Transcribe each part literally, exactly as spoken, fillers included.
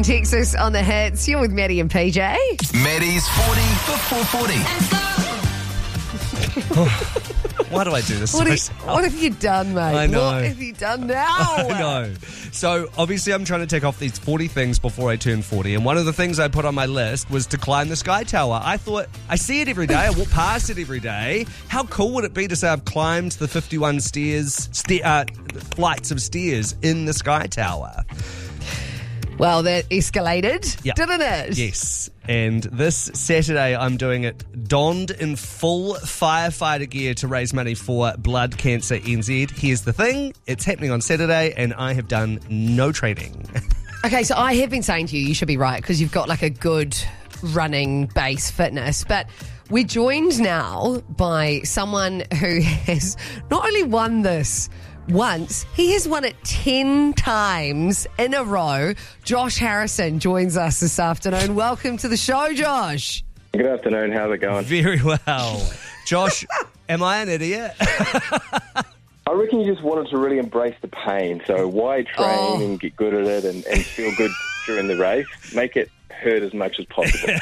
Texas on the hits. You're with Maddie and P J. Maddie's forty for four forty. Why do I do this? What, to have, what have you done, mate? I know. What have you done now? I know. So obviously I'm trying to tick off these forty things before I turn forty, and one of the things I put on my list was to climb the Sky Tower. I thought, I see it every day, I walk past it every day. How cool would it be to say I've climbed the fifty-one stairs, sta- uh, flights of stairs in the Sky Tower? Well, that escalated, Yep. didn't it? Yes. And this Saturday, I'm doing it donned in full firefighter gear to raise money for Blood Cancer N Z. Here's the thing. It's happening on Saturday, and I have done no training. Okay, so I have been saying to you, you should be right, because you've got like a good running base fitness, but we're joined now by someone who has not only won this once, he has won it ten times in a row. Josh Harrison joins us this afternoon. Welcome to the show, Josh. Good afternoon. How's it going? Very well. Josh, am I an idiot? I reckon you just wanted to really embrace the pain. So why train Oh. and get good at it and, and feel good during the race? Make it hurt as much as possible.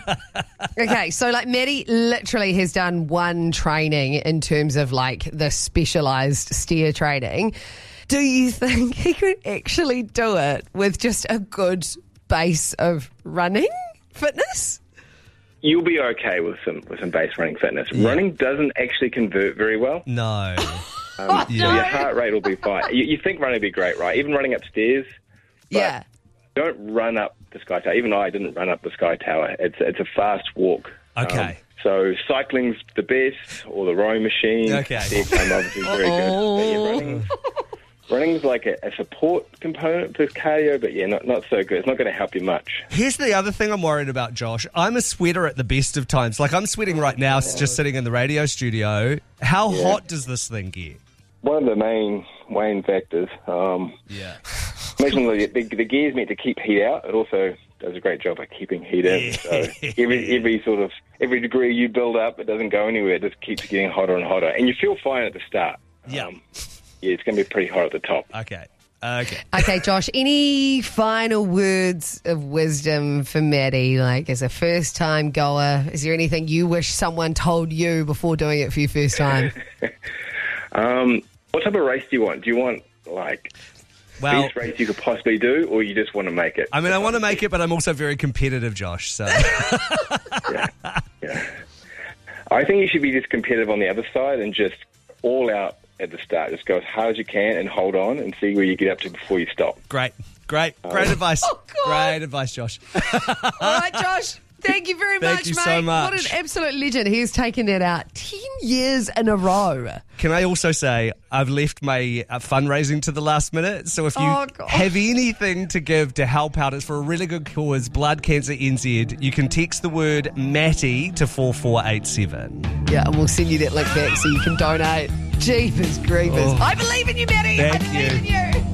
Okay, so like Maddie literally has done one training in terms of like the specialised steer training. Do you think he could actually do it with just a good base of running fitness? You'll be okay with some with some base running fitness. Yeah. Running doesn't actually convert very well. No. Um, Yeah. So your heart rate will be fine. You, you think running will be great, right? Even running upstairs. But Yeah. Don't run up the Sky Tower. Even I didn't run up the Sky Tower. It's it's a fast walk. Okay. Um, so cycling's the best, or the rowing machine. Okay. Stair climb obviously is very good. But yeah, running, running's like a, a support component to cardio, but yeah, not not so good. It's not going to help you much. Here's the other thing I'm worried about, Josh. I'm a sweater at the best of times. Like, I'm sweating right now just sitting in the radio studio. How Yeah. hot does this thing get? One of the main main factors. Um, Yeah. Imagine the, the, the gear's meant to keep heat out. It also does a great job at keeping heat in. So every every sort of every degree you build up, it doesn't go anywhere. It just keeps getting hotter and hotter, and you feel fine at the start. Yeah. Um, yeah, it's going to be pretty hot at the top. Okay. Okay. Okay, Josh, any final words of wisdom for Maddie? Like, as a first-time goer, is there anything you wish someone told you before doing it for your first time? Um, what type of race do you want? Do you want like Well, best race you could possibly do, or you just want to make it? I mean, I want to make it, but I'm also very competitive, Josh. So, Yeah, yeah. I think you should be just competitive on the other side and just all out at the start. Just go as hard as you can and hold on and see where you get up to before you stop. great, great, great advice. Oh, God. Great advice, Josh. All right, Josh. Thank you very Thank much, you mate. so much. What an absolute legend. He's taken it out ten years in a row. Can I also say I've left my uh, fundraising to the last minute, so if you Oh, God. have anything to give to help out, it's for a really good cause, Blood Cancer N Z. You can text the word Matty to four four eight seven. Yeah, and we'll send you that link back so you can donate. Jeepers creepers. Oh. I believe in you, Maddie. I Thank believe you. in you.